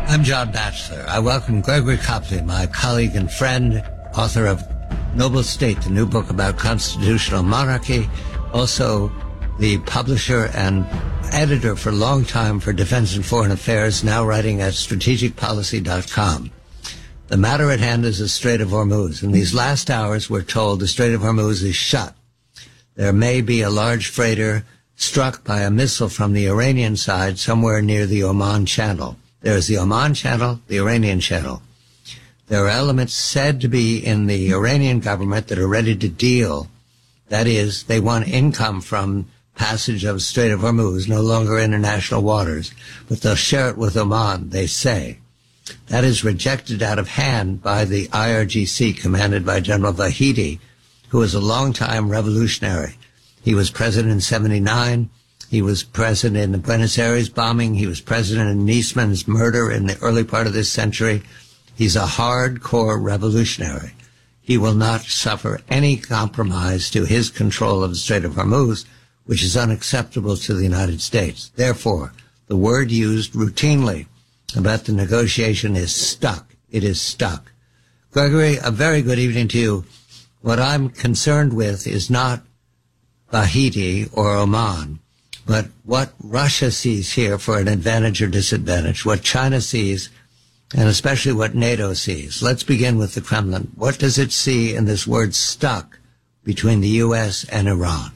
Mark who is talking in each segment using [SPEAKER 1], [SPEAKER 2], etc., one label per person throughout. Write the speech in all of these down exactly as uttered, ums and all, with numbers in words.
[SPEAKER 1] I'm John Batchelor. I welcome Gregory Copley, my colleague and friend, author of Noble State, the new book about constitutional monarchy, also the publisher and editor for a long time for Defense and Foreign Affairs, now writing at strategic policy dot com. The matter at hand is the Strait of Hormuz. In these last hours, we're told the Strait of Hormuz is shut. There may be a large freighter struck by a missile from the Iranian side somewhere near the Oman Channel. There's the Oman Channel, the Iranian Channel. There are elements said to be in the Iranian government that are ready to deal. That is, they want income from passage of Strait of Hormuz, no longer international waters, but they'll share it with Oman, they say. That is rejected out of hand by the I R G C, commanded by General Vahidi, who is a longtime revolutionary. He was president in seventy-nine. He was president in the Buenos Aires bombing. He was president in Niesman's murder in the early part of this century. He's a hardcore revolutionary. He will not suffer any compromise to his control of the Strait of Hormuz, which is unacceptable to the United States. Therefore, the word used routinely about the negotiation is stuck. It is stuck. Gregory, a very good evening to you. What I'm concerned with is not Vahidi or Oman, but what Russia sees here for an advantage or disadvantage, what China sees, and especially what NATO sees. Let's begin with the Kremlin. What does it see in this word stuck between the U S and Iran?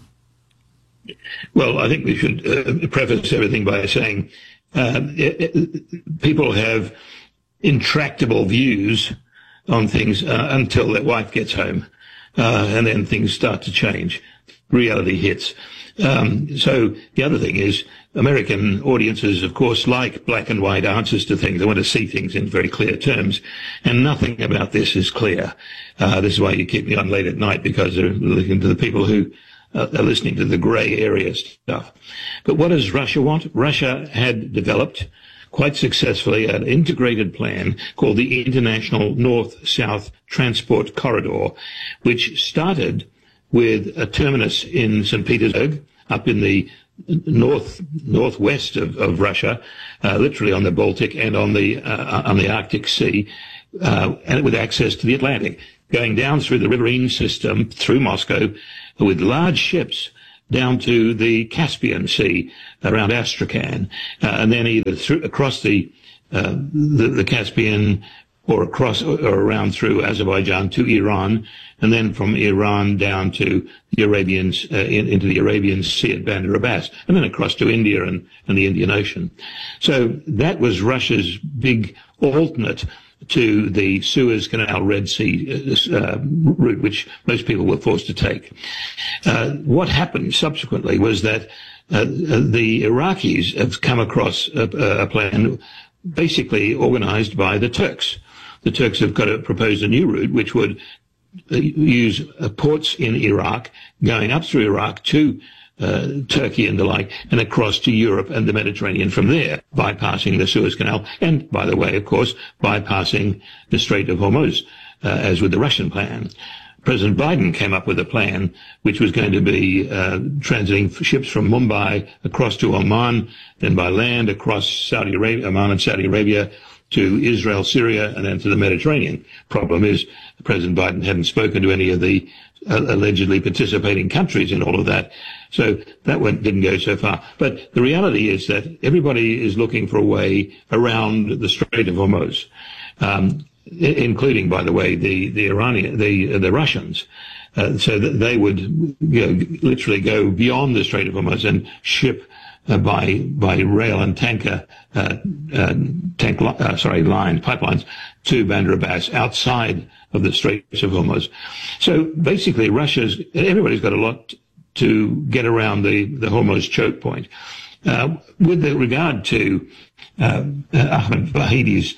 [SPEAKER 2] Well, I think we should uh, preface everything by saying uh, it, it, people have intractable views on things uh, until their wife gets home, uh, and then things start to change. Reality hits. Um, so the other thing is American audiences, of course, like black and white answers to things. They want to see things in very clear terms, and nothing about this is clear. Uh, this is why you keep me on late at night, because they're looking to the people who uh, are listening to the gray area stuff. But what does Russia want? Russia had developed quite successfully an integrated plan called the International North-South Transport Corridor, which started with a terminus in Saint Petersburg, up in the north northwest of, of Russia, uh, literally on the Baltic and on the uh, on the Arctic Sea, uh, and with access to the Atlantic, going down through the riverine system through Moscow, with large ships down to the Caspian Sea around Astrakhan, uh, and then either through across the uh, the, the Caspian, or across or around through Azerbaijan to Iran, and then from Iran down to the Arabian, uh, in, into the Arabian Sea at Bandar Abbas, and then across to India and, and the Indian Ocean. So that was Russia's big alternate to the Suez Canal Red Sea uh, route, which most people were forced to take. Uh, what happened subsequently was that uh, the Iraqis have come across a, a plan basically organized by the Turks. The Turks have got to propose a new route which would uh, use uh, ports in Iraq, going up through Iraq to uh, Turkey and the like, and across to Europe and the Mediterranean from there, bypassing the Suez Canal, and, by the way, of course, bypassing the Strait of Hormuz, uh, as with the Russian plan. President Biden came up with a plan which was going to be uh, transiting ships from Mumbai across to Oman, then by land across Saudi Arabia, Oman and Saudi Arabia, to Israel, Syria, and then to the Mediterranean. Problem is, President Biden hadn't spoken to any of the uh, allegedly participating countries in all of that. So that one didn't go so far. But the reality is that everybody is looking for a way around the Strait of Hormuz, um, including, by the way, the, the Iranian, the, uh, the Russians. Uh, so that they would, you know, literally go beyond the Strait of Hormuz and ship Uh, by by rail and tanker uh, uh, tank li- uh, sorry line pipelines to Bandar Abbas outside of the Straits of Hormuz. So basically, Russia's everybody's got a lot to get around the the Hormuz choke point. Uh, with regard to uh, Ahmed Vahidi's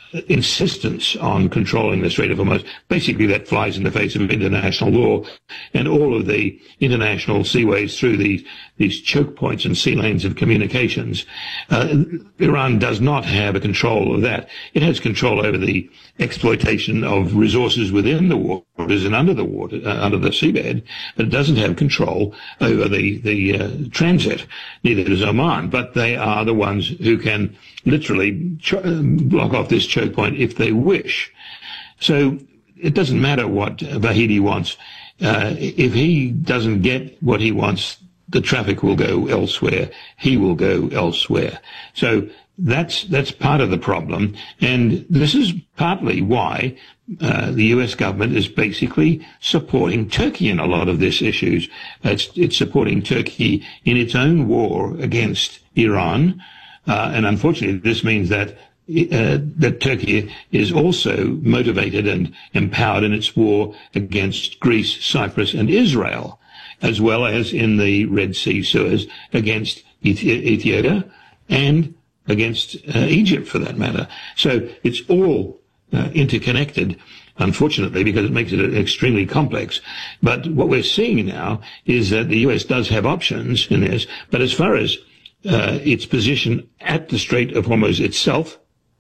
[SPEAKER 2] insistence on controlling the Strait of Hormuz, basically that flies in the face of international law and all of the international seaways through these, these choke points and sea lanes of communications. Uh, Iran does not have a control of that. It has control over the exploitation of resources within the waters and under the water, uh, under the seabed, but it doesn't have control over the, the uh, transit. Neither does Oman, but they are the ones who can literally ch- block off this choke point if they wish. So it doesn't matter what Vahidi wants. Uh, if he doesn't get what he wants, the traffic will go elsewhere. He will go elsewhere. So that's that's part of the problem. And this is partly why uh, the U S government is basically supporting Turkey in a lot of these issues. It's, it's supporting Turkey in its own war against Iran. Uh, and unfortunately, this means that Uh, that Turkey is also motivated and empowered in its war against Greece, Cyprus and Israel, as well as in the Red Sea Suez against Ethiopia and against uh, Egypt, for that matter. So it's all uh, interconnected, unfortunately, because it makes it extremely complex. But what we're seeing now is that the U S does have options in this, but as far as uh, its position at the Strait of Hormuz itself,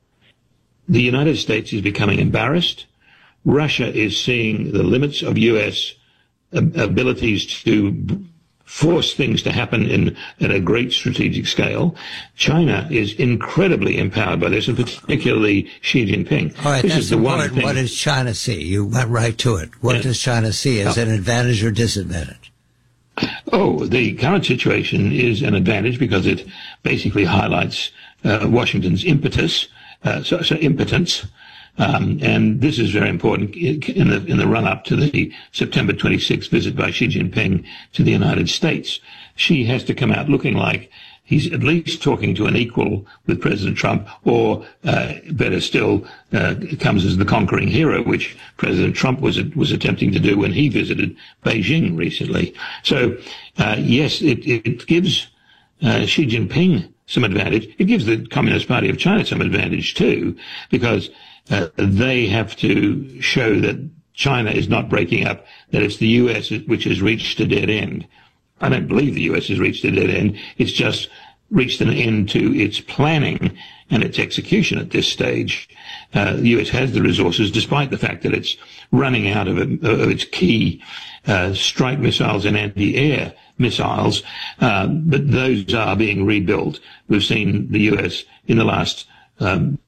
[SPEAKER 2] the United States is becoming embarrassed. Russia is seeing the limits of U S abilities to force things to happen in at a great strategic scale. China is incredibly empowered by this, and particularly Xi Jinping.
[SPEAKER 1] All right,
[SPEAKER 2] this
[SPEAKER 1] that's
[SPEAKER 2] is the
[SPEAKER 1] important.
[SPEAKER 2] one thing.
[SPEAKER 1] What does China see? You went right to it. What yeah. does China see as oh. an advantage or disadvantage?
[SPEAKER 2] Oh, the current situation is an advantage because it basically highlights uh, Washington's impetus. Uh, so, so impotence, um, and this is very important in the in the run-up to the September twenty-sixth visit by Xi Jinping to the United States. Xi has to come out looking like he's at least talking to an equal with President Trump, or uh, better still, uh, comes as the conquering hero, which President Trump was was attempting to do when he visited Beijing recently. So, uh, yes, it, it gives uh, Xi Jinping some advantage. It gives the Communist Party of China some advantage too, because uh, they have to show that China is not breaking up, that it's the U S which has reached a dead end. I don't believe the U S has reached a dead end. It's just reached an end to its planning and its execution at this stage. Uh, the U S has the resources, despite the fact that it's running out of, of its key uh, strike missiles and anti-air missiles, uh, but those are being rebuilt. We've seen the U S in the last um,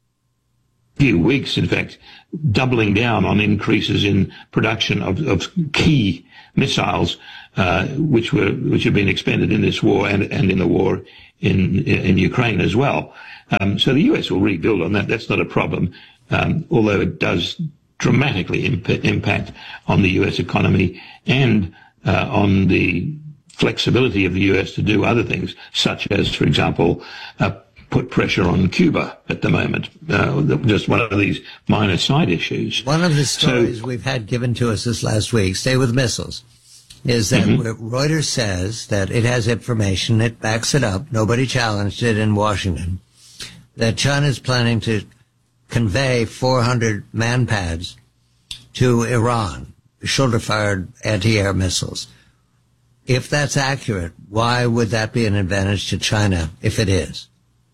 [SPEAKER 2] few weeks, in fact, doubling down on increases in production of, of key missiles, uh, which were which have been expended in this war and, and in the war in in Ukraine as well. Um, so the U S will rebuild on that. That's not a problem, um, although it does dramatically imp- impact on the U S economy and uh, on the flexibility of the U S to do other things, such as, for example, uh, put pressure on Cuba at the moment. Uh, just one of these minor side issues.
[SPEAKER 1] One of the stories so, we've had given to us this last week, stay with missiles, is that mm-hmm. Reuters says that it has information, it backs it up, nobody challenged it in Washington, that China is planning to convey four hundred man-pads to Iran, shoulder-fired anti-air missiles. If that's accurate, why would that be an advantage to China if it is?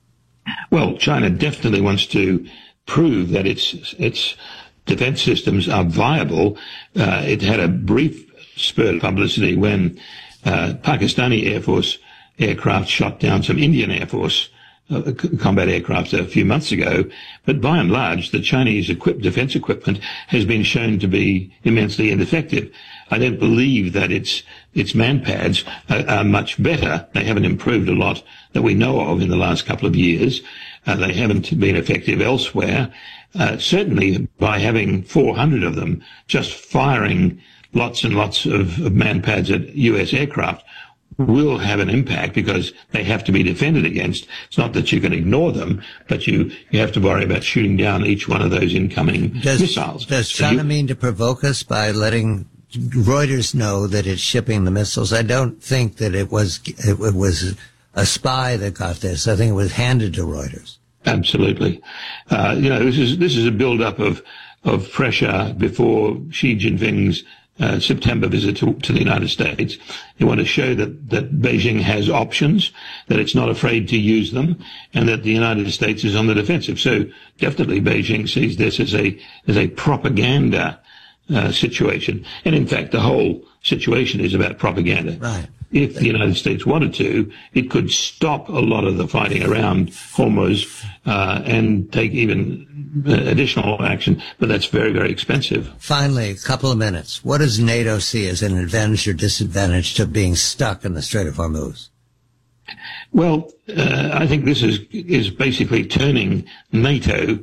[SPEAKER 2] Well, China definitely wants to prove that its its defense systems are viable. Uh, it had a brief spurt of publicity when uh, Pakistani Air Force aircraft shot down some Indian Air Force uh, combat aircraft a few months ago. But by and large, the Chinese equip- defense equipment has been shown to be immensely ineffective. I don't believe that its its manpads are, are much better. They haven't improved a lot that we know of in the last couple of years. Uh, they haven't been effective elsewhere. Uh, certainly, by having four hundred of them just firing lots and lots of, of manpads at U S aircraft will have an impact because they have to be defended against. It's not that you can ignore them, but you, you have to worry about shooting down each one of those incoming
[SPEAKER 1] does,
[SPEAKER 2] missiles.
[SPEAKER 1] Does China so you, mean to provoke us by letting Reuters know that it's shipping the missiles? I don't think that it was it was a spy that got this. I think it was handed to Reuters.
[SPEAKER 2] Absolutely. Uh, you know, this is this is a build-up of of pressure before Xi Jinping's uh, September visit to, to the United States. They want to show that, that Beijing has options, that it's not afraid to use them, and that the United States is on the defensive. So definitely Beijing sees this as a as a propaganda uh, situation. And in fact, the whole situation is about propaganda.
[SPEAKER 1] Right.
[SPEAKER 2] If the United States wanted to, it could stop a lot of the fighting around Hormuz uh, and take even additional action, but that's very, very expensive.
[SPEAKER 1] Finally, a couple of minutes. What does NATO see as an advantage or disadvantage to being stuck in the Strait of Hormuz?
[SPEAKER 2] Well, uh, I think this is is basically turning NATO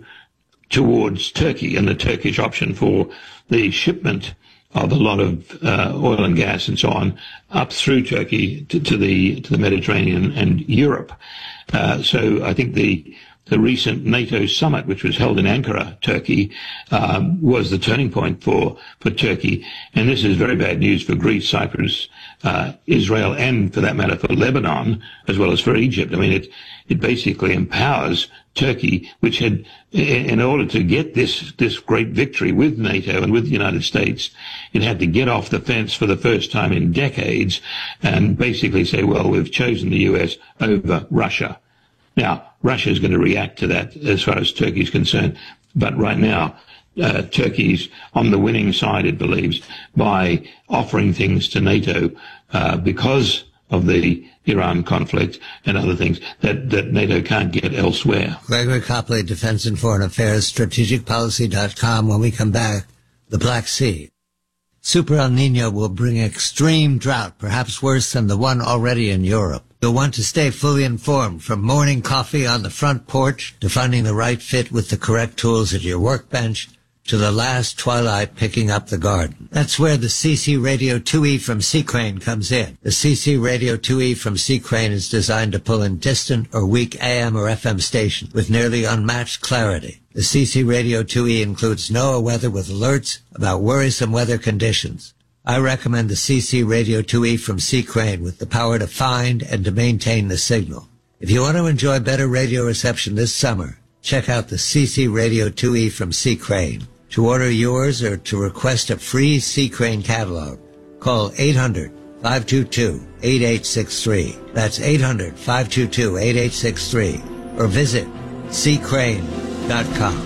[SPEAKER 2] towards Turkey and the Turkish option for the shipment of a lot of uh, oil and gas and so on up through Turkey to, to the to the Mediterranean and Europe. Uh, so I think the the recent NATO summit, which was held in Ankara, Turkey, um, was the turning point for for Turkey. And this is very bad news for Greece, Cyprus, uh, Israel, and for that matter for Lebanon, as well as for Egypt. I mean, it it basically empowers Turkey, which had, in order to get this this great victory with NATO and with the United States, it had to get off the fence for the first time in decades and basically say, well, we've chosen the U S over Russia. Now, Russia is going to react to that as far as Turkey is concerned. But right now, uh, Turkey's on the winning side, it believes, by offering things to NATO uh, because of the Iran conflict and other things that, that NATO can't get elsewhere.
[SPEAKER 1] Gregory Copley, Defense and Foreign Affairs, strategic policy dot com. When we come back, the Black Sea. Super El Nino will bring extreme drought, perhaps worse than the one already in Europe. You'll want to stay fully informed, from morning coffee on the front porch to finding the right fit with the correct tools at your workbench to the last twilight picking up the garden. That's where the C C Radio two E from Seacrane comes in. The C C Radio two E from Seacrane is designed to pull in distant or weak A M or F M stations with nearly unmatched clarity. The C C Radio two E includes NOAA weather with alerts about worrisome weather conditions. I recommend the C C Radio two E from Seacrane with the power to find and to maintain the signal. If you want to enjoy better radio reception this summer, check out the C C Radio two E from Seacrane. To order yours or to request a free Seacrane catalog, call eight hundred, five two two, eight eight six three. That's eight hundred, five two two, eight eight six three. Or visit seacrane dot com.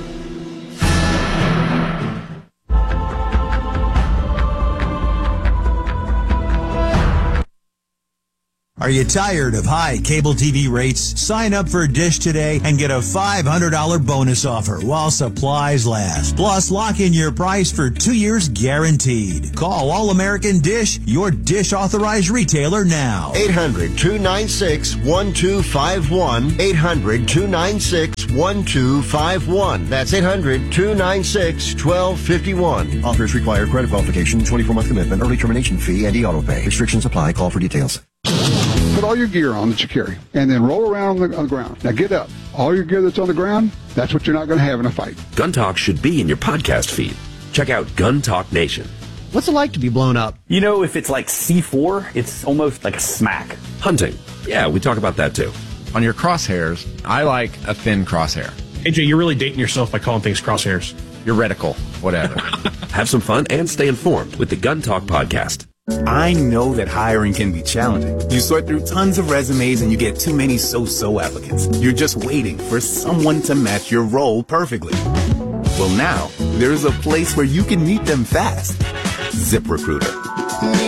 [SPEAKER 3] Are you tired of high cable T V rates? Sign up for Dish today and get a five hundred dollars bonus offer while supplies last. Plus, lock in your price for two years guaranteed. Call All American Dish, your Dish authorized retailer now.
[SPEAKER 4] eight hundred, two nine six, one two five one. eight hundred, two nine six, one two five one. That's eight hundred, two nine six, one two five one.
[SPEAKER 5] Offers require credit qualification, twenty-four month commitment, early termination fee, and e-auto pay. Restrictions apply. Call for details.
[SPEAKER 6] Put all your gear on that you carry, and then roll around on the, on the ground. Now get up. All your gear that's on the ground, that's what you're not going to have in a fight.
[SPEAKER 7] Gun Talk should be in your podcast feed. Check out Gun Talk Nation.
[SPEAKER 8] What's it like to be blown up?
[SPEAKER 9] You know, if it's like C four, it's almost like a smack.
[SPEAKER 7] Hunting. Yeah, we talk about that too.
[SPEAKER 10] On your crosshairs, I like a thin crosshair.
[SPEAKER 11] A J, you're really dating yourself by calling things crosshairs.
[SPEAKER 10] Your reticle, whatever.
[SPEAKER 7] Have some fun and stay informed with the Gun Talk podcast.
[SPEAKER 12] I know that hiring can be challenging. You sort through tons of resumes and you get too many so-so applicants. You're just waiting for someone to match your role perfectly. Well, now, there's a place where you can meet them fast. ZipRecruiter.